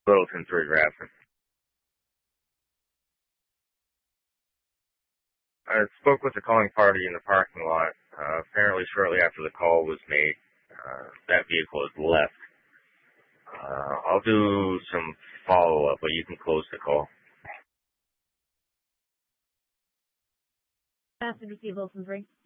Littleton 3 Grafton. I spoke with the calling party in the parking lot. Apparently shortly after the call was made, that vehicle has left. I'll do some follow-up, but you can close the call. Message received, Littleton 3.